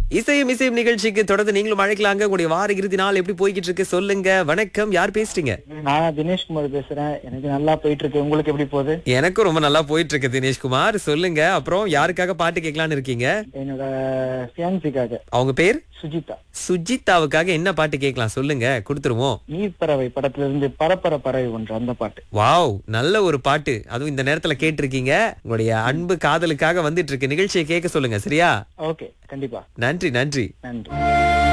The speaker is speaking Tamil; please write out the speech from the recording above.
இசையும் இசையும் நிகழ்ச்சிக்கு தொடர்ந்து நீங்களும் அழைக்கலாங்க. உங்களுடைய வார இறுதி நாள் எப்படி போய்கிட்டு இருக்கு சொல்லுங்க. வணக்கம், யார் பேசுறீங்க? நான் தினேஷ்குமார் பேசுறேன். எனக்கு நல்லா போயிட்டு இருக்கு. உங்களுக்கு எப்படி போகுது? எனக்கும் ரொம்ப நல்லா போயிட்டு இருக்கு தினேஷ்குமார். சொல்லுங்க, அப்புறம் யாருக்காக பாட்டு கேட்கலான்னு இருக்கீங்க? என்னோட ஃபியான்சிக்காக. அவங்க பேர் சுஜிதா. சுஜிதாவுக்காக என்ன பாட்டு கேட்கலாம் சொல்லுங்க, கொடுத்துருவோம். நீர்ப்பறவை படத்துல இருந்து பரப்பர பறவை ஒன்று, அந்த பாட்டு. வாவ், நல்ல ஒரு பாட்டு. அதுவும் இந்த நேரத்துல கேட்டிருக்கீங்க. உங்களுடைய அன்பு காதலுக்காக வந்துட்டு இருக்கு. நிகழ்ச்சியை கேட்க சொல்லுங்க, சரியா? ஓகே, கண்டிப்பா. நன்றி நன்றி. நன்றி.